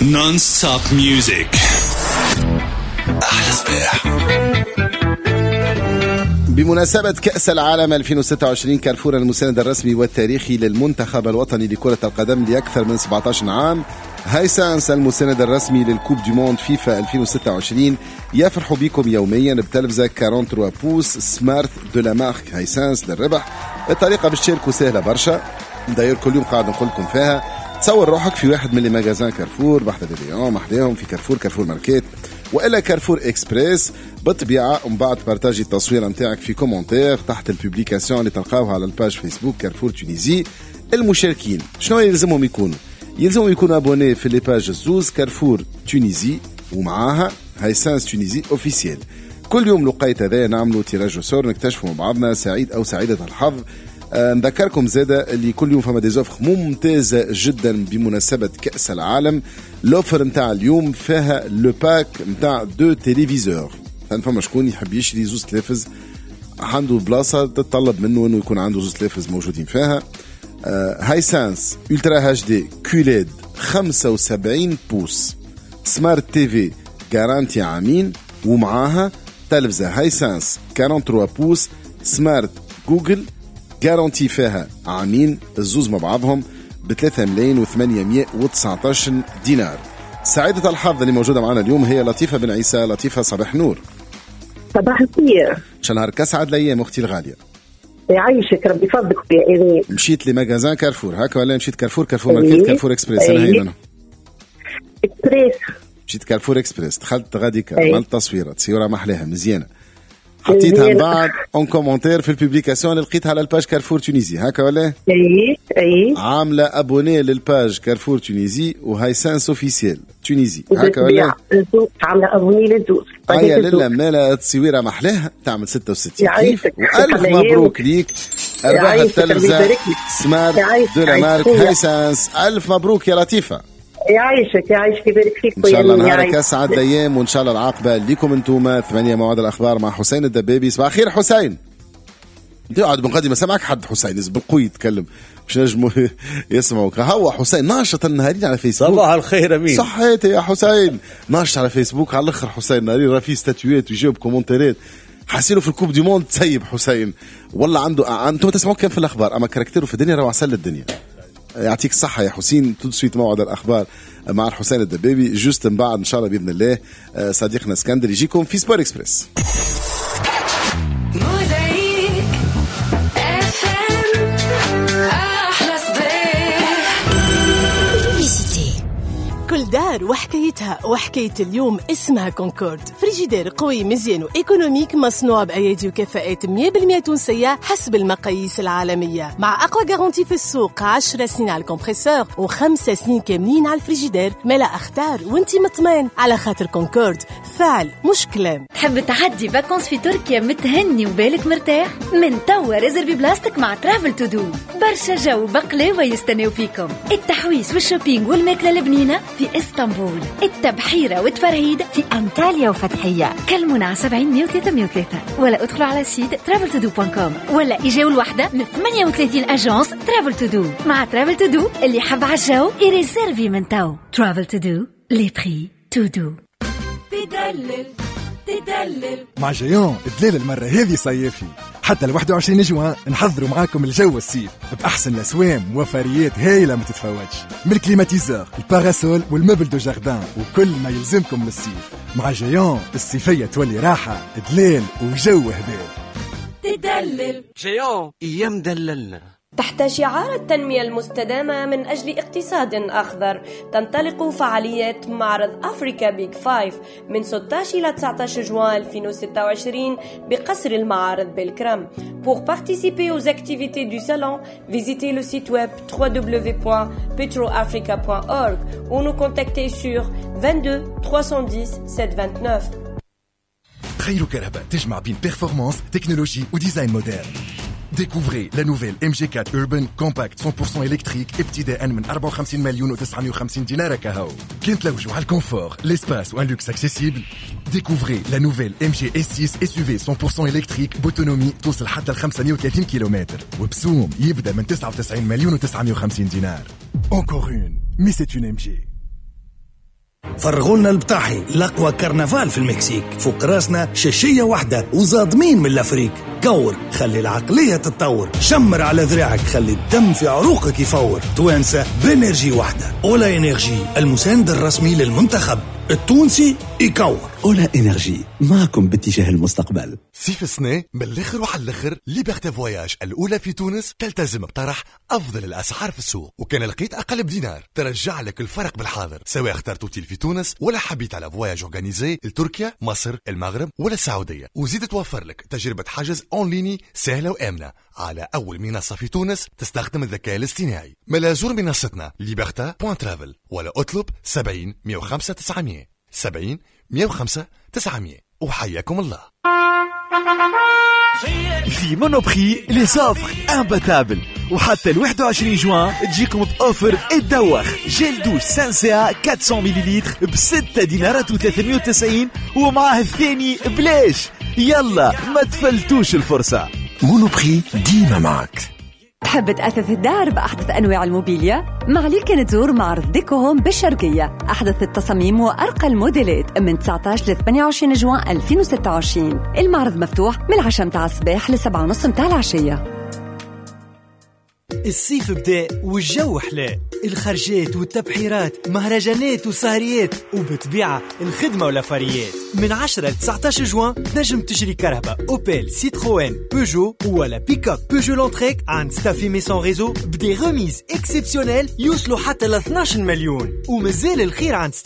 Non-stop music. أحلى صباح. بمناسبة كأس العالم 2026 كارفور المساند الرسمي والتاريخي للمنتخب الوطني لكرة القدم لأكثر من 17 عام، هايسانس المساند الرسمي للكوب دي موند فيفا 2026 يفرح بكم يوميا بتلفزة 43 بوس سمارت دو لا مارك هايسانس للربح. الطريقة باش تشاركوا سهلة برشا، داير كل يوم قاعد نقول لكم فيها. تصور روحك في واحد من اللي ماغازان كارفور بحث اليوم محليهم في كارفور ماركت وإلا كارفور إكسبريس بالطبيعة، ومن بعد بارتاجي التصوير نتاعك في كومنتير تحت البوبليكاسيون اللي تلقاوها على الباج فيسبوك كارفور تونيزي. المشاركين شنو يلزمهم يكونوا؟ يلزمهم يكونوا ابوني في لي باج الزوز كارفور تونيزي ومعاها هايسانس تونيزي اوفيسيال. كل يوم لقيت هذا نعملوا تيراج وسور نكتشفوا مع بعضنا سعيد او سعيدة الحظ. نذكركم زادة اللي كل يوم فما ديزوفر ممتازة جدا بمناسبة كأس العالم. لوفر نتاع اليوم فيها لو باك نتاع 2 تلفزيور. فما شكون يحب يشري زوز تلفز عنده بلاصة تتطلب منه انه يكون عنده زوز تلفز موجودين فيها. هايسانس الترا اتش دي كوليد 75 بوس سمارت تي في جارانتي عامين، ومعاها تلفزة هايسانس 43 بوس سمارت جوجل جارانتي فيها عامين، الزوز مع بعضهم ب3,819 دينار. سعيدة الحظ اللي موجودة معنا اليوم هي لطيفة بن عيسى. لطيفة صباح نور. صباح الخير. شا نهارك أسعد الأيام أختي الغالية. يعيشك ربي يفضلك يا إيرين. مشيت لماغازان كارفور هكا ولا مشيت كارفور ماركت كارفور إكسبريس؟ أنا هيدا إكسبريس. مشيت كارفور إكسبريس، دخلت غاديكا عملت تصويرة تصويرة محلاها مزيانة، حطيتها من بعد اون كومنتير في البوبليكاسيون اللي لقيتها على الباج كارفور تونيزي هكا ولا؟ اي عامله ابوني للباج كارفور تونيزي وهايسانس اوفيسيال تونيزي هكا ولا؟ عامله ابوني للزوز. ايا لله مالا تصويره محلاها تعمل 66 كيف. والف مبروك ليك ارباح التلفزه سمارت دو لا مارك هايسانس. الف مبروك يا لطيفه. يعيشك يبارك فيك. ان شاء الله نهارك اسعد الايام، وان شاء الله العاقبه ليكم انتم. 8 موعد الاخبار مع حسين الدبابي. صباح الخير حسين. انت قاعد بنقدم ما سمعك حد حسين بالقوي يتكلم مش نجموا يسمعوك. هو حسين ناشط النهارين على فيسبوك. صباح الخير امين. صحيتي يا حسين ناشط على فيسبوك على الاخر. حسين نهارين راه في ستاتويات ويجاوب كومنتيرات. حاسينه في الكوب دي موند تسيب حسين والله. عنده انتم تسمعوا كان في الاخبار اما كاركتيره في الدنيا راه عسل الدنيا. يعطيك الصحة يا حسين. تدسويت موعد الأخبار مع الحسين الدبابي جوست من بعد إن شاء الله بإذن الله. صديقنا اسكندر يجيكم في سبور إكسبريس. كل دار وحكايتها، وحكاية اليوم اسمها كونكورد. فريجيدير قوي مزيان وإيكونوميك مصنوع بأيادي وكفاءات 100% تونسية حسب المقاييس العالمية، مع أقوى جارانتي في السوق. 10 سنين على الكمبريسور و5 سنين كاملين على الفريجيدير. ملا اختار وانتي مطمئن على خاطر كونكورد فعل مش كلام. تحب تعدي فاكونس في تركيا متهني وبالك مرتاح؟ من توا ريزرفي بلاستيك مع ترافل تو دو. برشا جو بقلاوة يستناو فيكم. التحويس والشوبينج والماكلة البنينة في اسطنبول، التبحيرة والتفرهيد في أنطاليا وفتحية. كلمونا على 70 ولا ادخلوا على سيت traveltodo.com ولا اجاو الوحدة من 38 أجانس ترافل تو دو. مع ترافل تو دو اللي حب عالجو يريزيرفي من تو. ترافل تو دو لي بري تو دو. تدلل مع جيان الدليل المرة هذه صيفي حتى 21 جوان. نحضروا معاكم الجو الصيف بأحسن الأسوام وفريات هايلة ما تتفوتش، من الكليماتيزور الباراسول والمبل دو جاردان وكل ما يلزمكم للصيف. مع جيان الصيفية تولي راحة دليل وجو هبال. تدلل جيان ايام دللنا. تحت شعار التنمية المستدامة من أجل اقتصاد أخضر تنطلق فعاليات معرض أفريكا بيج 5 من 16 إلى 19 جوان 2026 بقصر المعارض بالكرم. Pour participer aux activités du salon, visitez le site web www.petroafrica.org ou nous contacter sur 22 310 729. تخيلوا كهرباء تجمع بين بيرفورمانس تكنولوجي وديزاين مودرن. Découvrez la nouvelle MG4 Urban Compact 100% électrique ابتداء من 54,950 دينار كهو. كنت لوجوا على الكونفور، l'espace ou un luxe accessible. Découvrez la nouvelle MG S6 SUV 100% électrique بautonomie توصل حتى ل 530 كيلومتر وبسوم يبدأ من 99,950 دينار. Encore une, mais c'est une MG. فرغولنا البطاحي الأقوى كرنفال في المكسيك، فوق راسنا شاشية واحدة وزادمين من الأفريق. كور، خلي العقلية تتطور، شمر على ذراعك، خلي الدم في عروقك يفور. توانسة بانرجي واحدة. أولا إنرجي، المساند الرسمي للمنتخب التونسي يكور. أولا إنرجي، معكم باتجاه المستقبل. صيف السنة من الاخر وعلى الاخر ليبرتي فواياج الأولى في تونس تلتزم بطرح أفضل الأسعار في السوق، وكان لقيت أقل بدينار ترجع لك الفرق بالحاضر، سواء اخترت اوتيل في تونس ولا حبيت على فواياج أورغانيزي لتركيا، مصر، المغرب ولا السعودية. وزيد توفر لك تجربة حجز أونليني سهلة وآمنة على أول منصة في تونس تستخدم الذكاء الاصطناعي. ملازور منصتنا liberta.travel ولا اطلب 70 105 900 70 105 900. وحياكم الله. في مونوبري لي زوفر امباتابل، وحتى ال 21 جوان تجيكم بأوفر الدوخ جيل دوش سانسيا 400 مليلتر ب6 دينارات و390 ومعاه الثاني بلاش. يلا ما تفلتوش الفرصة. مونوبري ديما معك. تحب تأثث الدار بأحدث أنواع الموبيليا؟ ما عليك تزور معرض ديكوهوم بالشرقية، أحدث التصاميم وأرقى الموديلات من 19 ل 28 جوان 2026. المعرض مفتوح من 10 متاع الصباح ل 7:30 متاع العشية. الصيف بدا والجو حلاه، الخرجات والتبحيرات، مهرجانات وسهريات، وبطبيعة الخدمة والفريات. من 10 ل 19 جوان نجم تشري كهرباء أوبيل، سيتروين، بيجو ولا بيك اب. بيجو لونتريك عند ستافي ميسون ريزو بدي ريميز اكسبسيونيل يوصلوا حتى ل 12 مليون، ومازال الخير عند